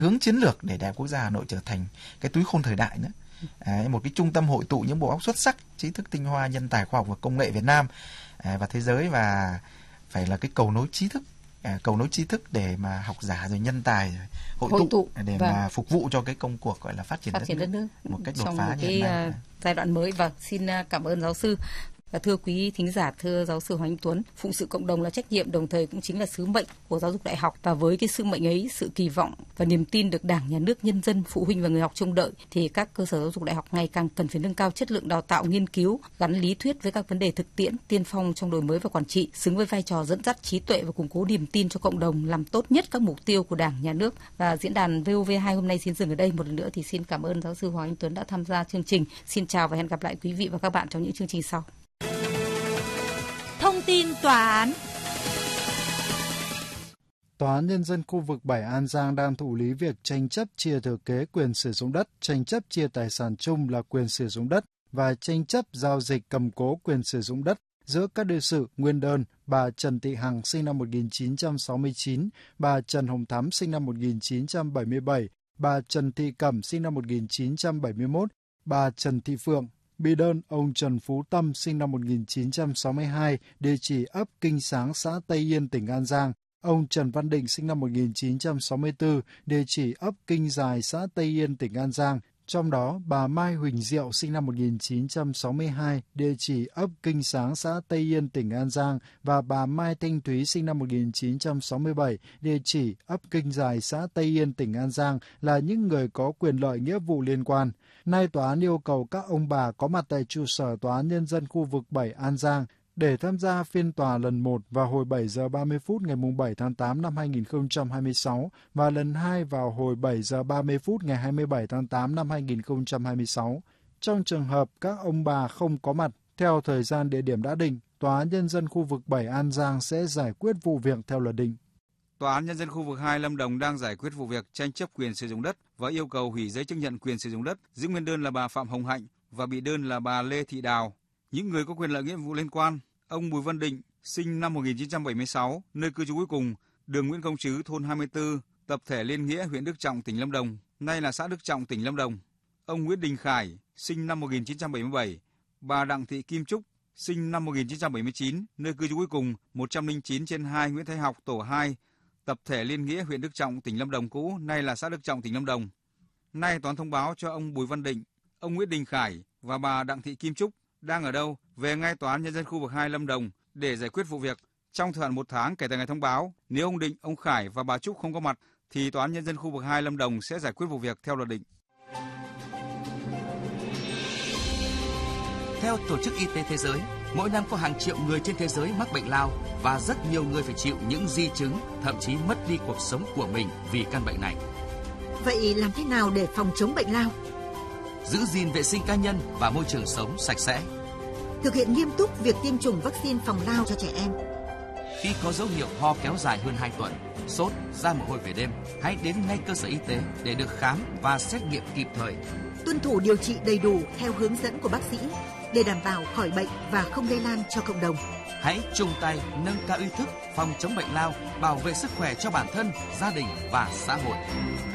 hướng chiến lược để Đại học Quốc gia Hà Nội trở thành cái túi khôn thời đại nữa. Một cái trung tâm hội tụ những bộ óc xuất sắc, trí thức tinh hoa, nhân tài khoa học và công nghệ Việt Nam và thế giới, và phải là cái cầu nối trí thức để mà học giả rồi nhân tài rồi hội tụ để mà phục vụ cho cái công cuộc gọi là phát triển đất nước một cách đột phá như hiện nay. Giai đoạn mới. Và xin cảm ơn giáo sư. Và thưa quý thính giả, thưa giáo sư Hoàng Anh Tuấn, phụng sự cộng đồng là trách nhiệm, đồng thời cũng chính là sứ mệnh của giáo dục đại học. Và với cái sứ mệnh ấy, sự kỳ vọng và niềm tin được Đảng, Nhà nước, nhân dân, phụ huynh và người học trông đợi, thì các cơ sở giáo dục đại học ngày càng cần phải nâng cao chất lượng đào tạo, nghiên cứu, gắn lý thuyết với các vấn đề thực tiễn, tiên phong trong đổi mới và quản trị, xứng với vai trò dẫn dắt trí tuệ và củng cố niềm tin cho cộng đồng, làm tốt nhất các mục tiêu của Đảng, Nhà nước. Và diễn đàn VOV2 hôm nay xin dừng ở đây. Một lần nữa thì xin cảm ơn giáo sư Hoàng Anh Tuấn đã tham gia chương trình. Xin chào và hẹn gặp lại quý vị và các bạn trong những chương trình sau. Thông tin tòa án. Tòa án Nhân dân khu vực 7 An Giang đang thụ lý việc tranh chấp chia thừa kế quyền sử dụng đất, tranh chấp chia tài sản chung là quyền sử dụng đất và tranh chấp giao dịch cầm cố quyền sử dụng đất giữa các đương sự nguyên đơn bà Trần Thị Hằng sinh năm 1969, bà Trần Hồng Thắm sinh năm 1977, bà Trần Thị Cẩm sinh năm 1971, bà Trần Thị Phượng. Bị đơn ông Trần Phú Tâm sinh năm 1962, địa chỉ ấp Kinh Sáng, xã Tây Yên, tỉnh An Giang. Ông Trần Văn Định sinh năm 1964, địa chỉ ấp Kinh Dài, xã Tây Yên, tỉnh An Giang. Trong đó, bà Mai Huỳnh Diệu sinh năm 1962, địa chỉ ấp Kinh Sáng, xã Tây Yên, tỉnh An Giang, và bà Mai Thanh Thúy sinh năm 1967, địa chỉ ấp Kinh Dài, xã Tây Yên, tỉnh An Giang là những người có quyền lợi nghĩa vụ liên quan. Nay tòa án yêu cầu các ông bà có mặt tại trụ sở Tòa án Nhân dân khu vực 7 An Giang để tham gia phiên tòa lần 1 vào hồi 7 giờ 30 phút ngày 7 tháng 8 năm 2026 và lần 2 vào hồi 7 giờ 30 phút ngày 27 tháng 8 năm 2026. Trong trường hợp các ông bà không có mặt theo thời gian địa điểm đã định, Tòa án Nhân dân khu vực 7 An Giang sẽ giải quyết vụ việc theo luật định. Tòa án Nhân dân khu vực 2 Lâm Đồng đang giải quyết vụ việc tranh chấp quyền sử dụng đất và yêu cầu hủy giấy chứng nhận quyền sử dụng đất, giữ nguyên đơn là bà Phạm Hồng Hạnh và bị đơn là bà Lê Thị Đào. Những người có quyền lợi nghĩa vụ liên quan: ông Bùi Văn Định, sinh năm 1976, nơi cư trú cuối cùng, đường Nguyễn Công Trứ, thôn 24, tập thể Liên Nghĩa, huyện Đức Trọng, tỉnh Lâm Đồng, nay là xã Đức Trọng, tỉnh Lâm Đồng. Ông Nguyễn Đình Khải, sinh năm 1977, bà Đặng Thị Kim Trúc, sinh năm 1979, nơi cư trú cuối cùng, 109/2 Nguyễn Thái Học, tổ 2, tập thể Liên Nghĩa, huyện Đức Trọng, tỉnh Lâm Đồng cũ, nay là xã Đức Trọng, tỉnh Lâm Đồng. Nay tòa án thông báo cho ông Bùi Văn Định, ông Nguyễn Đình Khải và bà Đặng Thị Kim Trúc đang ở đâu về ngay Tòa án Nhân dân khu vực 2 Lâm Đồng để giải quyết vụ việc trong thời hạn 1 tháng kể từ ngày thông báo. Nếu ông Định, ông Khải và bà Trúc không có mặt thì Tòa án Nhân dân khu vực 2 Lâm Đồng sẽ giải quyết vụ việc theo luật định. Theo Tổ chức Y tế Thế giới, mỗi năm có hàng triệu người trên thế giới mắc bệnh lao và rất nhiều người phải chịu những di chứng, thậm chí mất đi cuộc sống của mình vì căn bệnh này. Vậy làm thế nào để phòng chống bệnh lao? Giữ gìn vệ sinh cá nhân và môi trường sống sạch sẽ. Thực hiện nghiêm túc việc tiêm chủng vaccine phòng lao cho trẻ em. Khi có dấu hiệu ho kéo dài hơn 2 tuần, sốt, ra mồ hôi về đêm, hãy đến ngay cơ sở y tế để được khám và xét nghiệm kịp thời. Tuân thủ điều trị đầy đủ theo hướng dẫn của bác sĩ để đảm bảo khỏi bệnh và không lây lan cho cộng đồng. Hãy chung tay nâng cao ý thức phòng chống bệnh lao, bảo vệ sức khỏe cho bản thân, gia đình và xã hội.